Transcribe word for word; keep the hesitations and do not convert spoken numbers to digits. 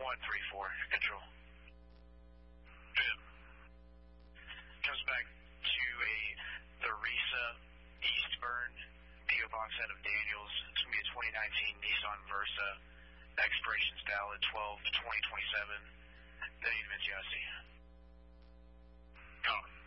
one three four, control. Jim. Comes back to a Theresa Eastburn P O box out of Daniels. It's going to be a twenty nineteen Nissan Versa. Expiration's valid twelve twenty twenty-seven. Then even Jesse. Copy.